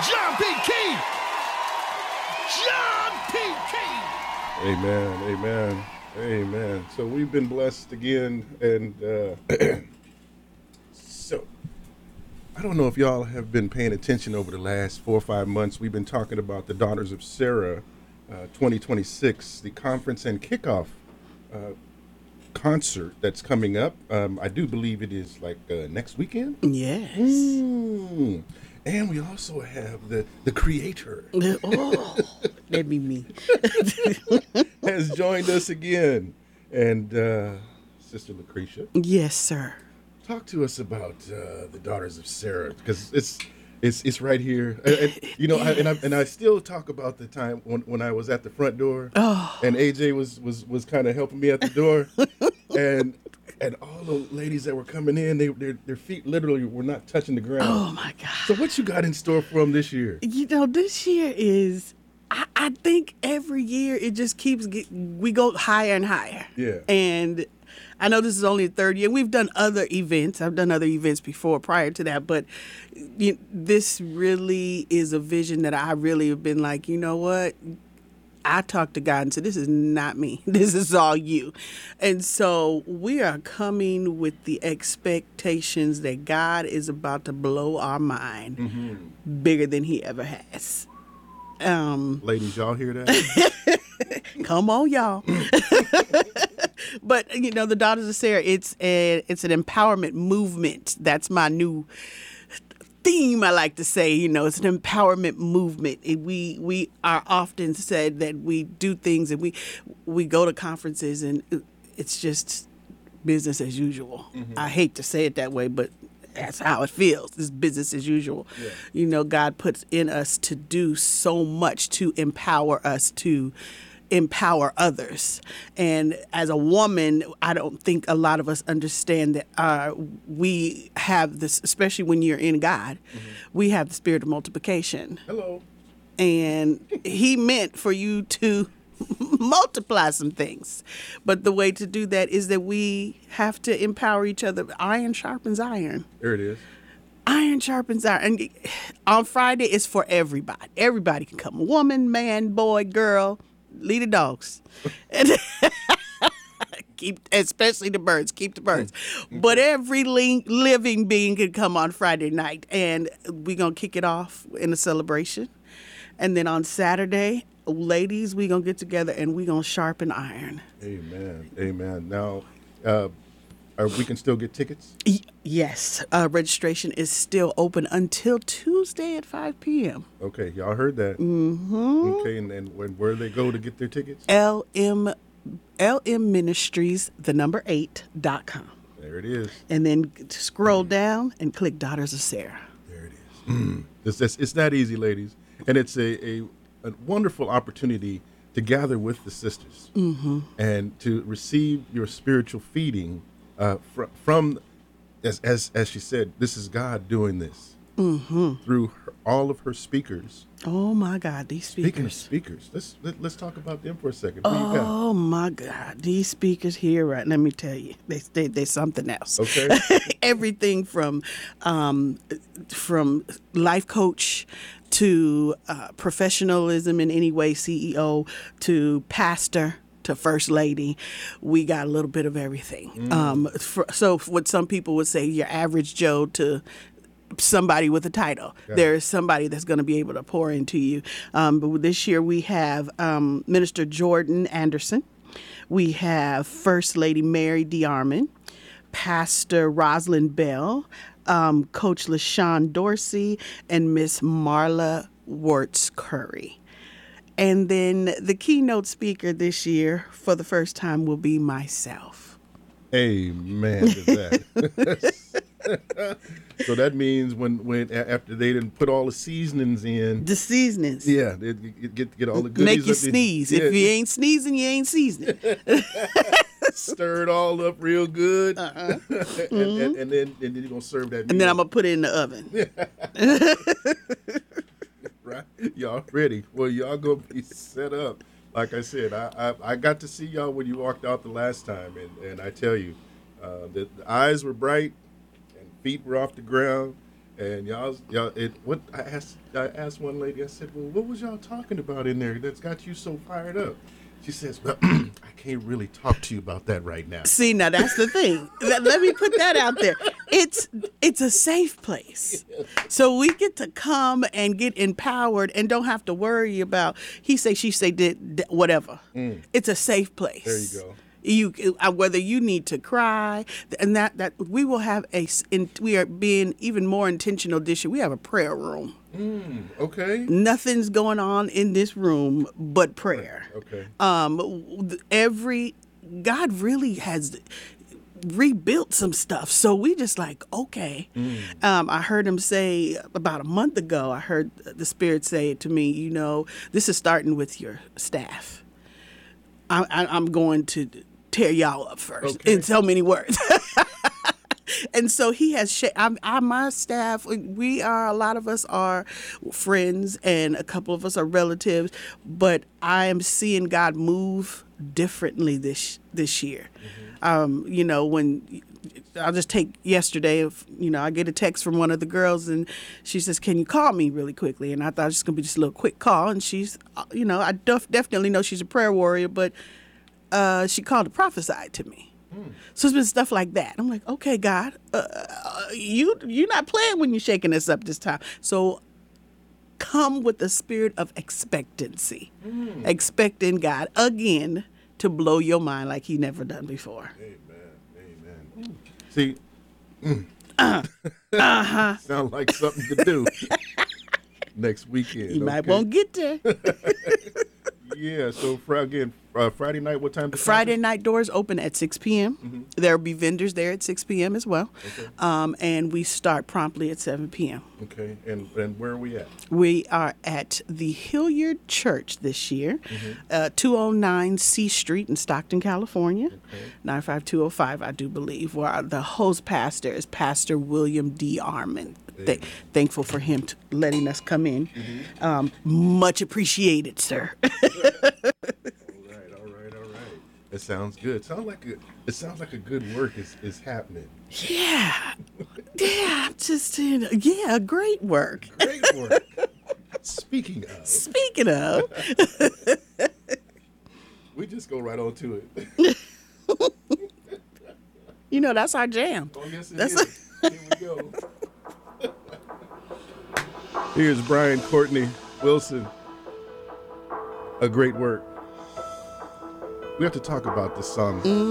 John P. Key. John P. Key. Amen, amen, amen. So we've been blessed again, and so I don't know if y'all have been paying attention over the last 4 or 5 months. We've been talking about the Daughters of Sarah 2026, the conference and kickoff concert that's coming up. I do believe it is like next weekend. Yes. And we also have the creator Oh, that'd be me. has joined us again. And Sister Lucretia, Yes, sir. talk to us about the Daughters of Sarah, because it's right here. And I still talk about the time when I was at the front door, and AJ was kind of helping me at the door, and all the ladies that were coming in, their feet literally were not touching the ground. Oh, my God. So what you got in store for them this year? This year is, I think every year it just keeps, we go higher and higher. Yeah. And I know this is only the third year. We've done other events. I've done other events before, prior to that. But this really is a vision that I really have been like, you know what? I talked to God and said, this is not me. This is all you. And so we are coming with the expectations that God is about to blow our mind bigger than he ever has. Ladies, y'all hear that? Come on, y'all. But, the Daughters of Sarah, it's an empowerment movement. That's my new theme, I like to say. It's an empowerment movement. We are often said that we do things and we go to conferences and it's just business as usual. I hate to say it that way, but that's how it feels. It's business as usual. Yeah. God puts in us to do so much to empower us to empower others. And as a woman, I don't think a lot of us understand that we have this, especially when you're in God, we have the spirit of multiplication. Hello. And he meant for you to multiply some things. But the way to do that is that we have to empower each other. Iron sharpens iron. There it is. Iron sharpens iron. And on Friday, it's for everybody. Everybody can come. Woman, man, boy, girl. Lead the dogs. Especially the birds. Keep the birds. But every living being can come on Friday night. And we're going to kick it off in a celebration. And then on Saturday, ladies, we're going to get together and we're going to sharpen iron. Amen. Amen. Now, we can still get tickets? Yes. Registration is still open until Tuesday at 5 p.m. Okay. Y'all heard that. Mm-hmm. Okay. And where do they go to get their tickets? LMministries, 8.com. There it is. And then scroll down and click Daughters of Sarah. There it is. It's that easy, ladies. And it's a wonderful opportunity to gather with the sisters and to receive your spiritual feeding from, as she said, this is God doing this through all of her speakers. Oh my God, these speakers! Speaking of speakers, let's talk about them for a second. What you got? Oh my God, these speakers here, right? Let me tell you, they're something else. Okay. Everything from life coach to professionalism in any way, CEO, to pastor, to first lady. We got a little bit of everything. So what some people would say, your average Joe to somebody with a title. There is somebody that's going to be able to pour into you. But this year we have Minister Jordan Anderson. We have First Lady Mary DeArmond, Pastor Rosalind Bell, Coach LaShawn Dorsey, and Miss Marla Wirtz Curry. And then the keynote speaker this year, for the first time, will be myself. Amen to that. So that means when after they didn't put all the seasonings in. The seasonings. Yeah, they get all the goodies. Make you sneeze. Yeah. If you ain't sneezing, you ain't seasoning. Stir it all up real good. And then you're going to serve that meal. And then I'm going to put it in the oven. Right? Y'all ready? Well, y'all going to be set up. Like I said, I got to see y'all when you walked out the last time. And I tell you, the eyes were bright and feet were off the ground. And what I asked one lady, I said, well, what was y'all talking about in there that's got you so fired up? She says, well, I can't really talk to you about that right now. See, now that's the thing. Let me put that out there. It's a safe place. So we get to come and get empowered and don't have to worry about he say, she say, did whatever. It's a safe place. There you go. Whether you need to cry, and that we will have we are being even more intentional this year. We have a prayer room. Okay. Nothing's going on in this room but prayer. Okay. God really has rebuilt some stuff. So we just like, okay. I heard him say about a month ago, I heard the Spirit say to me, this is starting with your staff. I'm going to tear y'all up first in so many words. And so he has my staff, a lot of us are friends and a couple of us are relatives, but I am seeing God move differently this year. When I'll just take yesterday, I get a text from one of the girls and she says, can you call me really quickly? And I thought it was just going to be just a little quick call. And she's, I definitely know she's a prayer warrior, but she called to prophesy to me. So it's been stuff like that. I'm like, okay, God, you're not playing when you're shaking us up this time. So come with the spirit of expectancy, expecting God again to blow your mind like he never done before. Amen. See, sounds like something to do next weekend. You might won't get there. Yeah, so Friday night, what time? Friday night doors open at 6 p.m. There'll be vendors there at 6 p.m. as well. Okay. And we start promptly at 7 p.m. Okay, and where are we at? We are at the Hilliard Church this year, 209 C Street in Stockton, California, 95205, I do believe, where the host pastor is Pastor William D. Armand. Thankful for him letting us come in. Much appreciated, sir. All right. It sounds good. It sounds like a good work is happening. Yeah, great work. Great work. Speaking of, we just go right on to it. That's our jam. Oh yes, it is. Here we go. Here's Brian Courtney Wilson. A great work. We have to talk about this song.